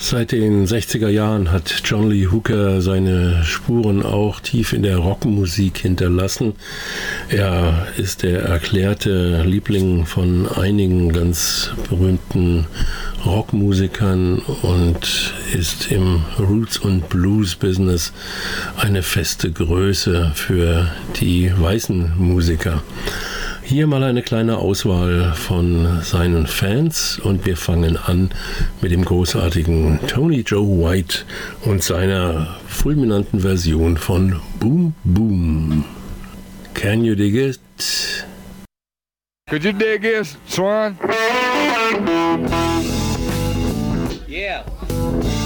Seit den 60er Jahren hat John Lee Hooker seine Spuren auch tief in der Rockmusik hinterlassen. Er ist der erklärte Liebling von einigen ganz berühmten Rockmusikern und ist im Roots- und Blues-Business eine feste Größe für die weißen Musiker. Hier mal eine kleine Auswahl von seinen Fans und wir fangen an mit dem großartigen Tony Joe White und seiner fulminanten Version von Boom Boom. Can you dig it? Could you dig this, Swan?